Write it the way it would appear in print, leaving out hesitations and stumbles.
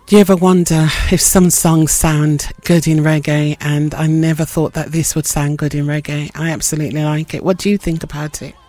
Do you ever wonder if some songs sound good in reggae? And I never thought that this would sound good in reggae. I absolutely like it. What do you think about it?